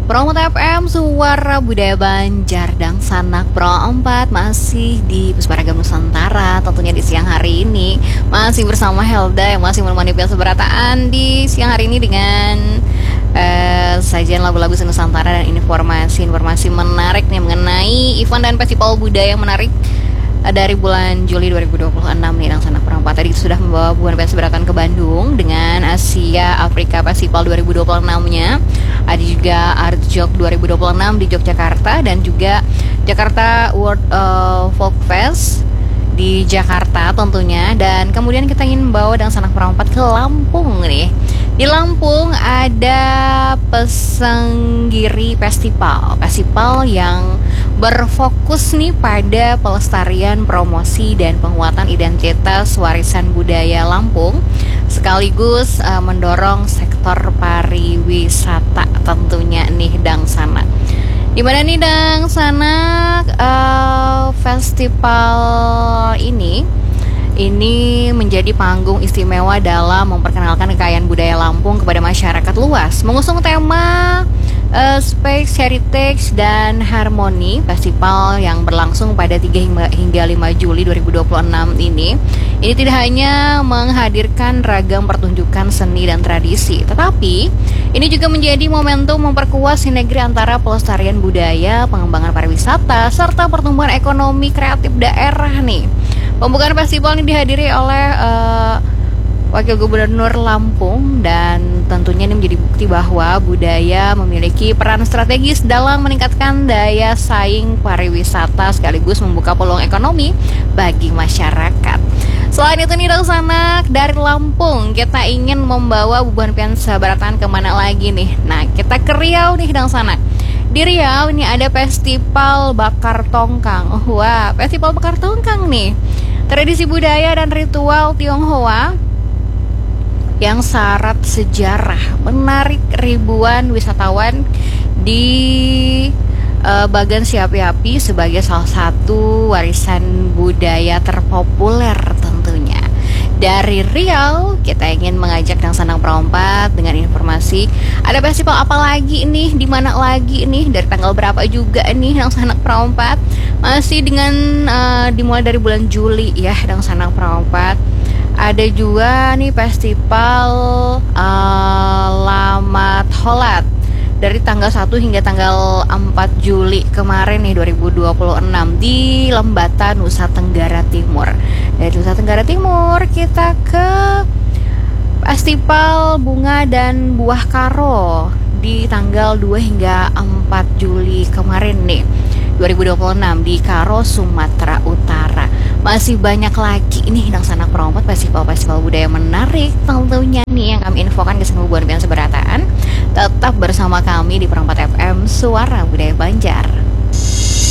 Promote FM, Suara Budaya Banjar dan Sanak Pro 4 masih di Pusparagam Nusantara. Tentunya di siang hari ini masih bersama Helda yang masih menemani Piala Seberataan di siang hari ini dengan sajian lagu-lagu Nusantara dan informasi-informasi menarik nih mengenai event dan festival budaya yang menarik dari bulan Juli 2026 nih Dang Sanak Pro 4 tadi sudah membawa Buana Piala Seberataan ke Bandung dengan Asia Afrika Festival 2026-nya. Ada juga Art Jog 2026 di Yogyakarta dan juga Jakarta World Folk Fest di Jakarta tentunya. Dan kemudian kita ingin membawa Dang Sanak Pro 4 ke Lampung nih. Di Lampung ada Pesenggiri Festival yang berfokus nih pada pelestarian, promosi, dan penguatan identitas warisan budaya Lampung sekaligus mendorong sektor pariwisata tentunya nih Dang Sanak. Di mana nih Dang Sanak festival ini menjadi panggung istimewa dalam memperkenalkan kekayaan budaya Lampung kepada masyarakat luas. Mengusung tema Space, Heritage, dan Harmoni, festival yang berlangsung pada 3 hingga 5 Juli 2026 ini tidak hanya menghadirkan ragam pertunjukan seni dan tradisi, tetapi ini juga menjadi momentum memperkuat sinergi antara pelestarian budaya, pengembangan pariwisata, serta pertumbuhan ekonomi kreatif daerah nih. Pembukaan festival ini dihadiri oleh Wakil Gubernur Lampung dan tentunya ini menjadi bukti bahwa budaya memiliki peran strategis dalam meningkatkan daya saing pariwisata sekaligus membuka peluang ekonomi bagi masyarakat. Selain itu nih Dang Sanak, dari Lampung kita ingin membawa Buana Piala Seberataan kemana lagi nih? Nah, kita ke Riau nih Dang Sanak. Di Riau ini ada Festival Bakar Tongkang. Wah, Festival Bakar Tongkang nih. Tradisi budaya dan ritual Tionghoa yang syarat sejarah menarik ribuan wisatawan di Bagan Siapi-api sebagai salah satu warisan budaya terpopuler tentunya. Dari Riau, kita ingin mengajak Dang Sanak Pro 4 dengan informasi ada festival apa lagi nih, di mana lagi nih, dari tanggal berapa juga nih Dang Sanak Pro 4. Masih dengan dimulai dari bulan Juli ya Dang Sanak Pro 4. Ada juga nih festival Lamat Holat dari tanggal 1 hingga tanggal 4 Juli kemarin nih 2026 di Lembata, Nusa Tenggara Timur. Dari Nusa Tenggara Timur kita ke Festival Bunga dan Buah Karo di tanggal 2 hingga 4 Juli kemarin nih 2026 di Karo, Sumatera Utara. Masih banyak lagi nih Dang Sanak Pro 4 festival-festival budaya menarik tentunya nih yang kami infokan ke seluruh Buana Piala Seberataan. Tetap bersama kami di Pro 4 FM Suara Budaya Banjar.